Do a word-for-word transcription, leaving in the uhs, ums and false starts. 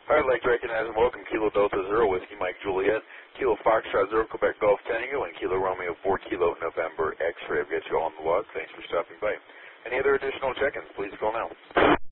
I'd like to recognize and welcome Kilo Delta Zero Whiskey Mike Juliet, Kilo Foxtrot Zero Quebec Golf Tango, and Kilo Romeo four Kilo November X-Ray. I've got you all on the log. Thanks for stopping by. Any other additional check-ins, please call now.